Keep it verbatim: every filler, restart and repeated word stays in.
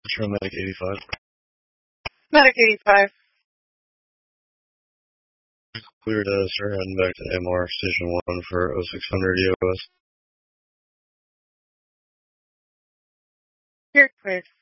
Metro Medic eighty-five. Medic eighty-five. Cleared uh, sir, heading back to M R Station one for oh six hundred E O S. Cleared, cleared.